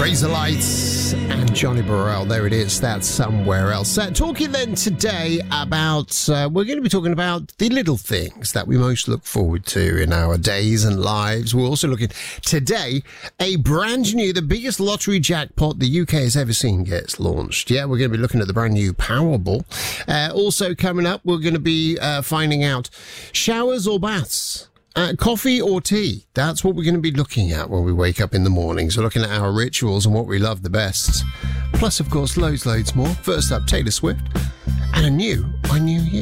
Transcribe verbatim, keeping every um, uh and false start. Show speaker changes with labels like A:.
A: Razorlights and Johnny Burrell. There it is. That's Somewhere Else. Uh, talking then today about, uh, we're going to be talking about the little things that we most look forward to in our days and lives. We're also looking today, a brand new, the biggest lottery jackpot the U K has ever seen gets launched. Yeah, we're going to be looking at the brand new Powerball. Uh, also coming up, we're going to be uh, finding out showers or baths. Uh, coffee or tea? That's what we're going to be looking at when we wake up in the mornings. We're looking at our rituals and what we love the best. Plus, of course, loads, loads more. First up, Taylor Swift and a new I Knew You.